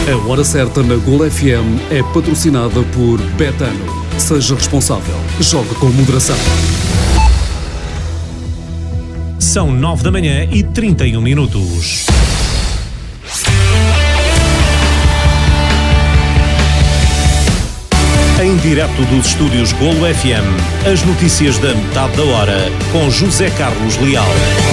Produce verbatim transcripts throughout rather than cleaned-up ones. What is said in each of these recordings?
A Hora Certa na Gol F M é patrocinada por Betano. Seja responsável. Jogue com moderação. São nove da manhã e trinta e um minutos. Em direto dos estúdios Golo F M, as notícias da metade da hora, com José Carlos Leal.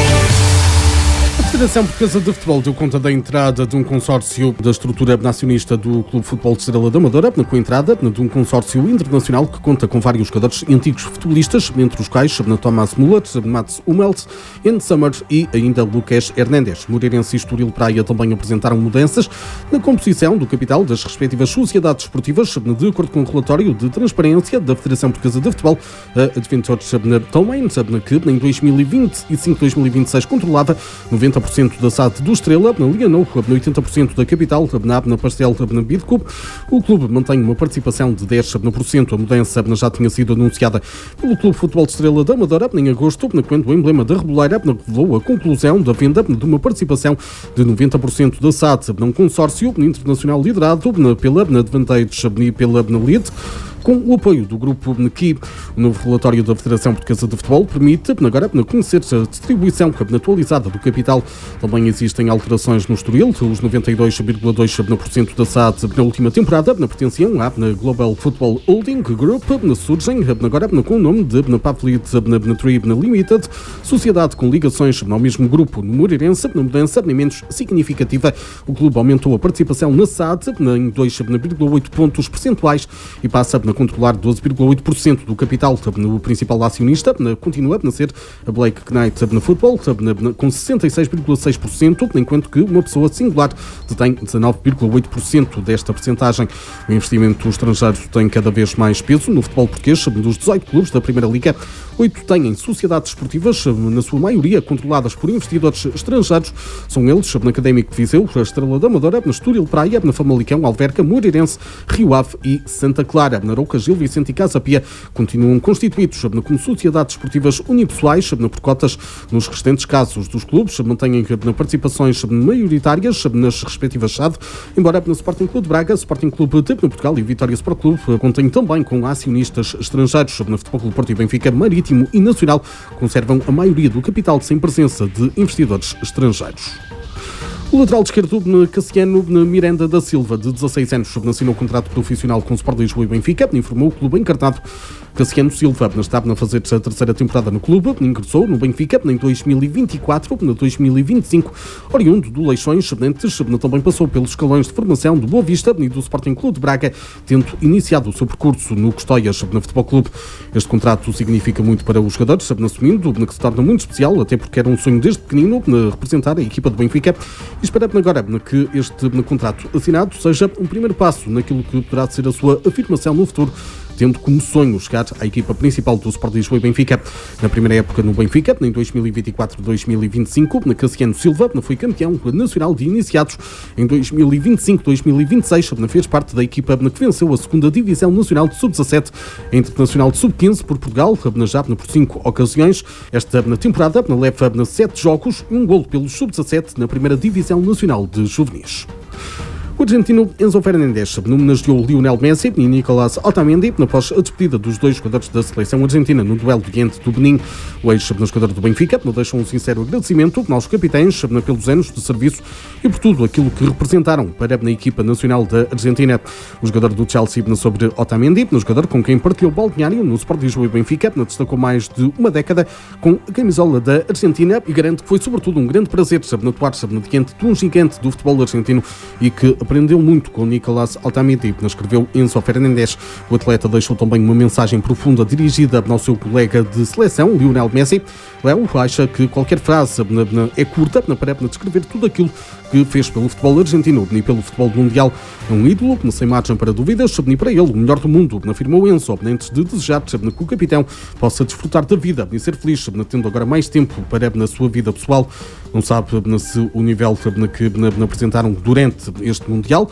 A Federação Portuguesa de Futebol deu conta da entrada de um consórcio da estrutura acionista do Clube Futebol de Estrela da Amadora, com a entrada de um consórcio internacional que conta com vários jogadores antigos futebolistas, entre os quais Thomas Müller, Mats Hummels, Ian Sommer e ainda Lucas Hernández. Moreirense e Estoril Praia também apresentaram mudanças na composição do capital das respectivas sociedades esportivas, de acordo com o relatório de transparência da Federação Portuguesa de Futebol. A Adventures também, que em dois mil e vinte e cinco a dois mil e vinte e seis controlava noventa por cento da S A D do Estrela, na Liga Novo, oitenta por cento da capital, na, na Pastel, na Bidcup. O clube mantém uma participação de dez por cento. A mudança já tinha sido anunciada pelo Clube Futebol de Estrela da Amadora em agosto, quando o emblema da Reboleira levou à conclusão da venda de uma participação de noventa por cento da S A D num consórcio internacional liderado pela Advantage e pela Lead, com o apoio do grupo Ki. O novo relatório da Federação Portuguesa de Futebol permite agora conhecer a distribuição atualizada do capital. Também existem alterações no Estoril. Os noventa e dois vírgula dois por cento da S A D na última temporada pertenciam à Global Football Holding Group. Surgem agora com o nome de Pavlit Tree Limited, sociedade com ligações ao mesmo grupo. No Moreirense, na mudança menos significativa, o clube aumentou a participação na S A D em dois vírgula oito pontos percentuais e passa a controlar doze vírgula oito por cento do capital. O principal acionista continua a ser a Blake Knight Football, com sessenta e seis vírgula seis por cento, enquanto que uma pessoa singular detém dezanove vírgula oito por cento desta percentagem. O investimento estrangeiro tem cada vez mais peso no futebol português. Dos dezoito clubes da Primeira Liga, oito têm sociedades esportivas, na sua maioria controladas por investidores estrangeiros. São eles na Académico de Viseu, a Estrela da Amadora, na Estoril Praia, na Famalicão, Alverca, Moreirense, Rio Ave e Santa Clara. Na Arouca, Gil Vicente e Casa Pia continuam constituídos como sociedades esportivas unipessoais por cotas. Nos restantes casos dos clubes mantêm participações maioritárias nas respectivas S A D, embora no Sporting Clube de Braga, Sporting Clube de Portugal e Vitória Sport Clube contêm também com acionistas estrangeiros. No Futebol Clube Porto e Benfica, Marítimo e Nacional conservam a maioria do capital sem presença de investidores estrangeiros. O lateral esquerdo Cassiano Miranda da Silva, de dezasseis anos, assinou o contrato profissional com o Sport Lisboa e Benfica, informou o clube encarnado. Cassiano Silva estava a fazer a terceira temporada no clube, ingressou no Benfica em dois mil e vinte e quatro, em dois mil e vinte e cinco, oriundo do Leixões, antes também passou pelos escalões de formação do Boa Vista e do Sporting Clube de Braga, tendo iniciado o seu percurso no Custóias, no Futebol Clube. Este contrato significa muito para os jogadores, assumindo que se torna muito especial, até porque era um sonho desde pequenino representar a equipa do Benfica, e esperamos agora que este contrato assinado seja um primeiro passo naquilo que poderá ser a sua afirmação no futuro, tendo como sonho chegar à equipa principal do Sport Lisboa e Benfica. Na primeira época no Benfica, em dois mil e vinte e quatro a dois mil e vinte e cinco, Cassiano Silva foi campeão nacional de iniciados. Em dois mil e vinte e cinco a dois mil e vinte e seis fez parte da equipa que venceu a segunda Divisão Nacional de sub dezassete, a Internacional de sub quinze por Portugal, já por cinco ocasiões. Esta temporada leva sete jogos e um golo pelos sub dezassete na primeira Divisão Nacional de Juvenis. O argentino Enzo Fernández homenageou Lionel Messi e Nicolás Otamendi após a despedida dos dois jogadores da seleção argentina no duelo diante do Benin. O ex-jogador do Benfica deixou um sincero agradecimento aos capitães pelos anos de serviço e por tudo aquilo que representaram para a equipa nacional da Argentina. O jogador do Chelsea sobre Otamendi, o jogador com quem partilhou balneário no Sport Lisboa e Benfica, destacou mais de uma década com a camisola da Argentina e garante que foi sobretudo um grande prazer atuar diante de um gigante do futebol argentino e que aprendeu muito com Nicolás Otamendi, escreveu Enzo Fernández. O atleta deixou também uma mensagem profunda dirigida ao seu colega de seleção, Lionel Messi. Léo acha que qualquer frase é curta para descrever tudo aquilo que fez pelo futebol argentino e pelo futebol mundial. É um ídolo, sem margem para dúvidas, e para ele o melhor do mundo, afirmou Enzo, antes de desejar que o capitão possa desfrutar da vida e ser feliz, tendo agora mais tempo para na sua vida pessoal. Não sabe se o nível que apresentaram durante este Mundial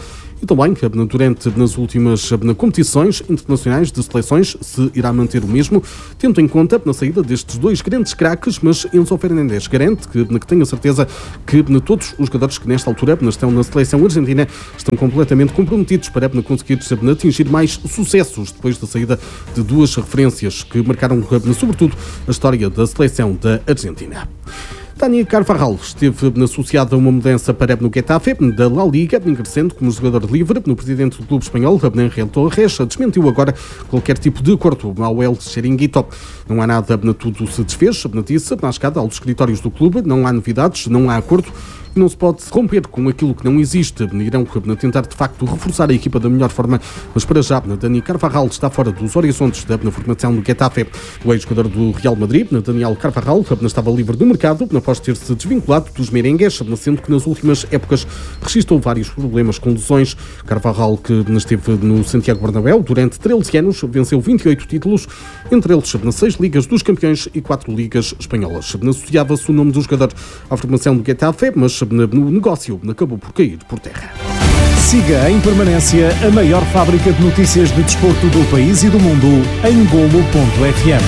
e também durante nas últimas competições internacionais de seleções se irá manter o mesmo, tendo em conta na saída destes dois grandes craques, mas Enzo Fernandes garante que, que tenho a certeza que todos os jogadores que nesta altura estão na seleção argentina estão completamente comprometidos para conseguir atingir mais sucessos depois da saída de duas referências que marcaram sobretudo a história da seleção da Argentina. Dani Carvajal esteve associado a uma mudança para no Getafe da La Liga, ingressando como jogador livre. No presidente do clube espanhol, Ángel Torres, desmentiu agora qualquer tipo de acordo ao El Chiringuito. Não há nada, tudo se desfez, disse na escada aos escritórios do clube, não há novidades, não há acordo. Não se pode romper com aquilo que não existe. Irão tentar, de facto, reforçar a equipa da melhor forma, mas para já, Dani Carvajal está fora dos horizontes da formação do Getafe. O ex-jogador do Real Madrid, Daniel Carvajal, estava livre do mercado após ter-se desvinculado dos merengues, sendo que nas últimas épocas registrou vários problemas com lesões. Carvajal, que esteve no Santiago Bernabéu durante treze anos, venceu vinte e oito títulos, entre eles nas seis ligas dos campeões e quatro ligas espanholas. Associava-se o nome do jogador à formação do Getafe, mas no negócio acabou por cair por terra. Siga em permanência a maior fábrica de notícias de desporto do país e do mundo em golo ponto f m.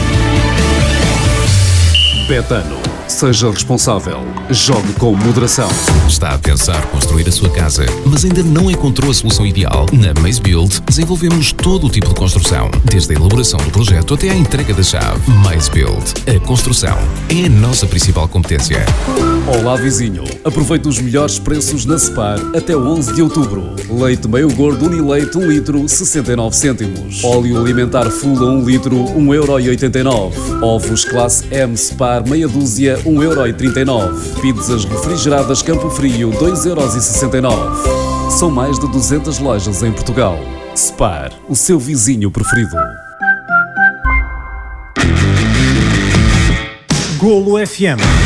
Betano. Seja responsável. Jogue com moderação. Está a pensar construir a sua casa, mas ainda não encontrou a solução ideal? Na MazeBuild desenvolvemos todo o tipo de construção, desde a elaboração do projeto até à entrega da chave. MazeBuild. A construção é a nossa principal competência. Olá, vizinho. Aproveite os melhores preços na Spar até onze de outubro. Leite meio gordo Unileite um litro, sessenta e nove cêntimos. Óleo alimentar full a um litro, um euro e oitenta e nove. Ovos classe M Spar meia dúzia, um euro e trinta e nove. Pizzas refrigeradas Campo Frio, dois euros e sessenta e nove. São mais de duzentas lojas em Portugal. Spar, o seu vizinho preferido. Golo F M.